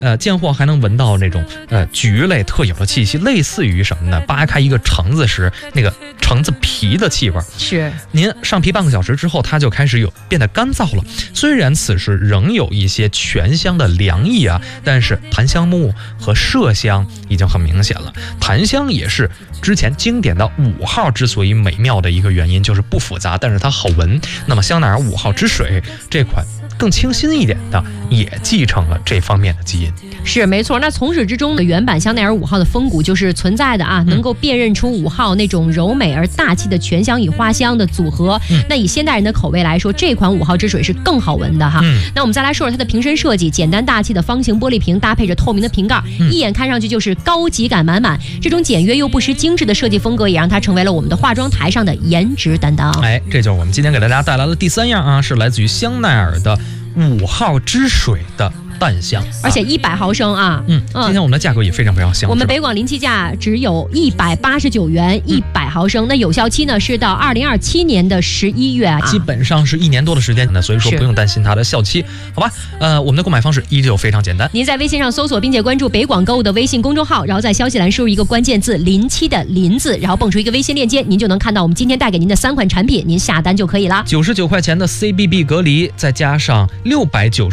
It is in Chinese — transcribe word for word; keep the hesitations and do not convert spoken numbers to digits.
呃，见货还能闻到那种呃菊类特有的气息，类似于什么呢？扒开一个橙子时那个橙子皮的气味。 是， 您上皮半个小时之后，它就开始有变得干燥了。虽然此时仍有一些全香的凉意啊，但是檀香木和麝香已经很明显了。檀香也是之前经典的五号之所以美妙的一个原因，就是不复杂，但是它好闻。那么香奈儿五号之水这款更清新一点的，也继承了这方面的基因。 是没错。那从始至终的原版香奈儿五号的风骨就是存在的啊，嗯、能够辨认出五号那种柔美而大气的全香与花香的组合。嗯、那以现代人的口味来说，这款五号之水是更好闻的哈。嗯、那我们再来说说它的瓶身设计，简单大气的方形玻璃瓶搭配着透明的瓶盖，嗯、一眼看上去就是高级感满满。这种简约又不失精致的设计风格，也让它成为了我们的化妆台上的颜值担当。 哎，这就是我们今天给大家带来的第三样啊，是来自于香奈儿的五号之水的淡香， 而且一百毫升啊。 嗯，今天我们的价格也非常非常香。 我们北广临期价只有一百八十九元一百毫升，那有效期呢是到二零二七年的十一月啊， 基本上是一年多的时间呢，所以说不用担心它的效期，好吧？呃，我们的购买方式依旧非常简单， 您在微信上搜索并且关注北广购物的微信公众号，然后在消息栏输入一个关键字临期的临字，然后蹦出一个微信链接，您就能看到我们今天带给您的三款产品，您下单就可以了。 九十九块钱的 C B B 隔离，再加上六百九十。